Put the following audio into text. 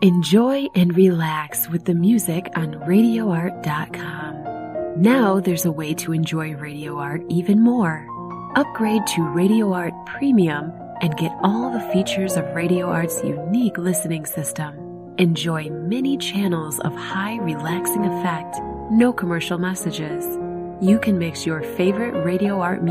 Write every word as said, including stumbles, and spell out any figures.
Enjoy and relax with the music on radio art dot com. Now there's a way to enjoy Radio Art even more. Upgrade to Radio Art Premium and get all the features of Radio Art's unique listening system. Enjoy many channels of high relaxing effect, no commercial messages. You can mix your favorite Radio Art music